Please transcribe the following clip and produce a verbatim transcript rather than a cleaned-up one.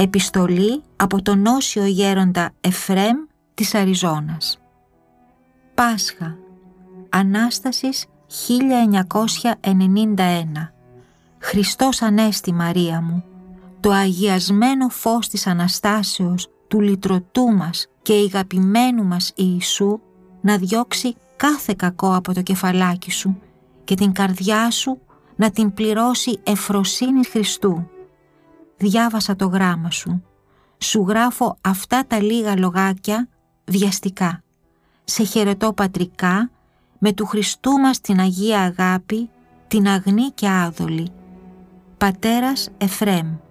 Επιστολή από τον Όσιο Γέροντα Εφραίμ της Αριζόνας. Πάσχα, Ανάστασης χίλια εννιακόσια ενενήντα ένα. Χριστός Ανέστη Μαρία μου, το αγιασμένο φως της Αναστάσεως του λυτρωτού μας και ηγαπημένου μας Ιησού να διώξει κάθε κακό από το κεφαλάκι σου και την καρδιά σου να την πληρώσει ευφροσύνης Χριστού. Διάβασα το γράμμα σου. Σου γράφω αυτά τα λίγα λογάκια βιαστικά. Σε χαιρετώ πατρικά με του Χριστού μας την Αγία Αγάπη, την αγνή και άδολη. Πατέρας Εφραίμ.